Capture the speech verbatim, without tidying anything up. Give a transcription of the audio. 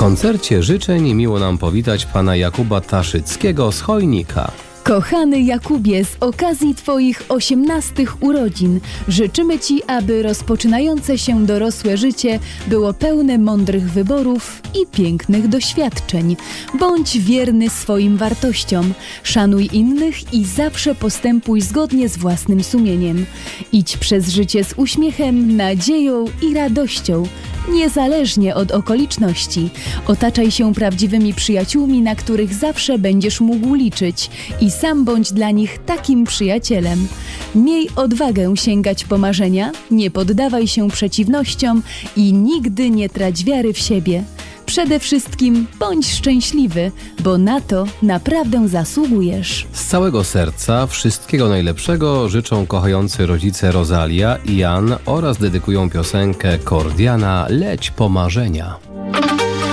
koncercie życzeń miło nam powitać pana Jakuba Taszyckiego z Chojnika. Kochany Jakubie, z okazji Twoich osiemnastych urodzin życzymy Ci, aby rozpoczynające się dorosłe życie było pełne mądrych wyborów i pięknych doświadczeń. Bądź wierny swoim wartościom, szanuj innych i zawsze postępuj zgodnie z własnym sumieniem. Idź przez życie z uśmiechem, nadzieją i radością, niezależnie od okoliczności. Otaczaj się prawdziwymi przyjaciółmi, na których zawsze będziesz mógł liczyć i sam bądź dla nich takim przyjacielem. Miej odwagę sięgać po marzenia, nie poddawaj się przeciwnościom i nigdy nie trać wiary w siebie. Przede wszystkim bądź szczęśliwy, bo na to naprawdę zasługujesz. Z całego serca wszystkiego najlepszego życzą kochający rodzice Rosalia i Jan oraz dedykują piosenkę Kordiana Leć po marzenia.